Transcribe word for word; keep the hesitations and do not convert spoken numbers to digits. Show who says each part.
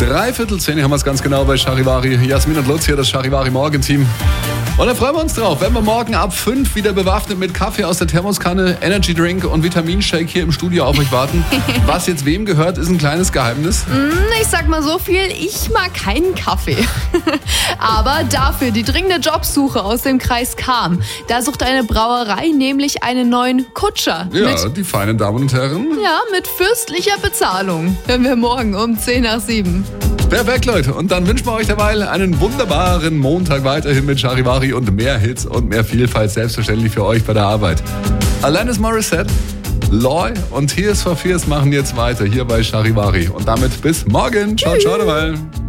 Speaker 1: Dreiviertel zehn haben wir es ganz genau bei Charivari. Jasmin und Lutz hier, das Charivari-Morgenteam. Und da freuen wir uns drauf, wenn wir morgen ab fünf wieder bewaffnet mit Kaffee aus der Thermoskanne, Energy Drink und Vitaminshake hier im Studio auf euch warten. Was jetzt wem gehört, ist ein kleines Geheimnis.
Speaker 2: Ich sag mal so viel, ich mag keinen Kaffee. Aber dafür die dringende Jobsuche aus dem Kreis Cham. Da sucht eine Brauerei nämlich einen neuen Kutscher.
Speaker 1: Ja,
Speaker 2: mit,
Speaker 1: die feinen Damen und Herren.
Speaker 2: ja, mit fürstlicher Bezahlung. Hören wir morgen um zehn nach sieben.
Speaker 1: Perfekt, Leute. Und dann wünschen wir euch derweil einen wunderbaren Montag weiterhin mit Charivari und mehr Hits und mehr Vielfalt selbstverständlich für euch bei der Arbeit. Alanis Morissette, Loy und Tears for Fears machen jetzt weiter hier bei Charivari. Und damit bis morgen. Ciao, ciao, derweil.